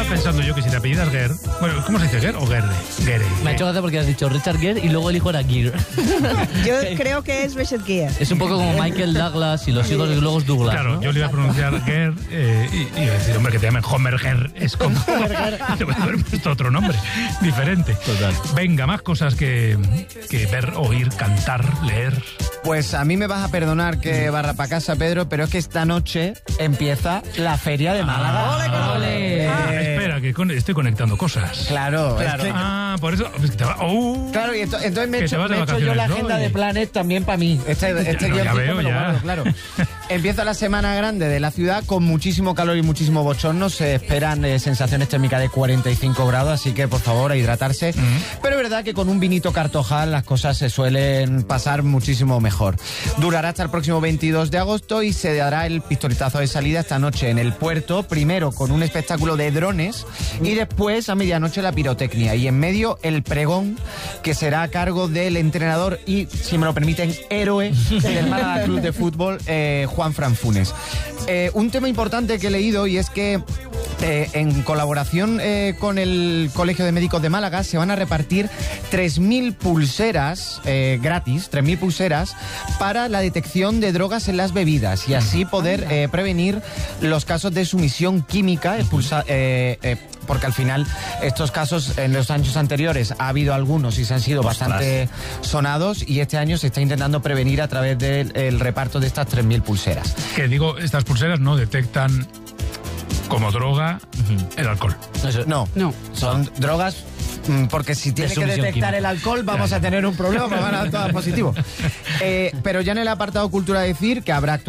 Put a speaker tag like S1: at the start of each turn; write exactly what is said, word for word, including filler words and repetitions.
S1: pensando yo que si te apellidas Gere... Bueno, ¿cómo se dice, Gere o Gerde? Gere.
S2: Me ha hecho gracia porque has dicho Richard Gere y luego el hijo era Gere.
S3: Yo creo que es Richard Gere.
S2: Es un poco como Michael Douglas y los hijos y luego es Douglas.
S1: Claro,
S2: ¿no?
S1: yo le iba a pronunciar Gere eh, y, y iba a decir, hombre, que te llamen Homer Gere. Es como... Te voy a haber puesto otro nombre diferente.
S2: Total.
S1: Venga, más cosas que, que ver, oír, cantar, leer.
S4: Pues a mí me vas a perdonar que barra pa' casa, Pedro, pero es que esta noche empieza la Feria de Málaga.
S3: ¡Ole, con ole!
S1: Ah, espera, que con- estoy conectando cosas.
S4: Claro,
S1: Claro.
S4: es que-
S1: Ah, por eso... pues, te va- ¡Oh!
S4: Claro, y ento- entonces me he
S1: Que
S4: hecho,
S1: te vas de
S4: me he hecho yo la
S1: vacaciones,
S4: agenda
S1: ¿no?
S4: de Planet también para mí. Este, este
S1: Ya, no, ya
S4: guioncito
S1: veo,
S4: me lo
S1: ya.
S4: guardo, claro. Empieza la semana grande de la ciudad con muchísimo calor y muchísimo bochorno. Se esperan eh, sensaciones térmicas de cuarenta y cinco grados, así que por favor a hidratarse.
S1: Mm.
S4: Pero es verdad que con un vinito cartojal las cosas se suelen pasar muchísimo mejor. Durará hasta el próximo veintidós de agosto y se dará el pistoletazo de salida esta noche en el puerto, primero con un espectáculo de drones y después a medianoche la pirotecnia y en medio el pregón que será a cargo del entrenador y, si me lo permiten, héroe del Málaga Club de Fútbol, eh, Juan Fran Funes. Eh, un tema importante que he leído y es que eh, en colaboración eh, con el Colegio de Médicos de Málaga se van a repartir tres mil pulseras eh, gratis, tres mil pulseras para la detección de drogas en las bebidas y así poder eh, prevenir los casos de sumisión química, expulsa, eh, eh, porque al final estos casos en los años anteriores ha habido algunos y se han sido bastante sonados y este año se está intentando prevenir a través del el reparto de estas tres mil pulseras.
S1: Que digo, estas pulseras no detectan como droga el alcohol.
S2: Eso-
S4: No,
S3: No.
S4: son drogas mm, porque si tiene que
S2: sumisión
S4: detectar
S2: química.
S4: el alcohol vamos a tener un problema, van a dar todas positivo. Eh, pero ya en el apartado cultura decir que habrá actuaciones